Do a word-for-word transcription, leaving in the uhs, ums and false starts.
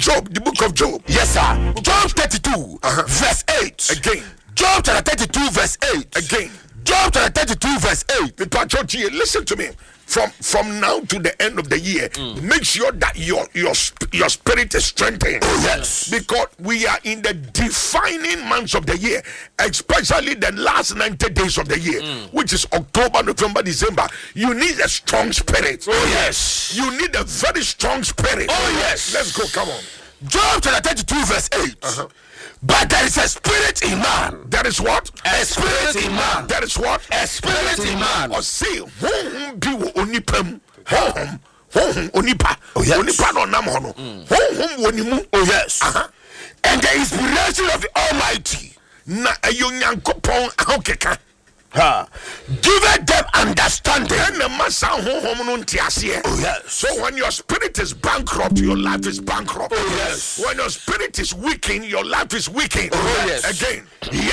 Job, the book of Job. Yes, sir. Job thirty-two, uh-huh. verse eight. Again. Job chapter thirty-two, verse eight. Again. Job chapter thirty-two, verse eight. Listen to me. From from now to the end of the year, mm. make sure that your your your spirit is strengthened. Oh, yes. Because we are in the defining months of the year, especially the last ninety days of the year, mm. which is October, November, December. You need a strong spirit. Oh, yes. You need a very strong spirit. Oh, yes. Let's go. Come on. Job chapter thirty-two, verse eight. Uh-huh. But there is a spirit in man. There is what? A spirit in man. There is what? A spirit in man. Or say, whom be onipem, home, home, onipa, onipa no nam hono, home, wonimu. Oh, yes. Uh-huh. And the inspiration of the Almighty. Na ayonyankopon ahokeka. Ha. Give them understanding. Oh, yes. So when your spirit is bankrupt, your life is bankrupt. Oh, yes. When your spirit is weakened, your life is weakened. Oh, yes. Again.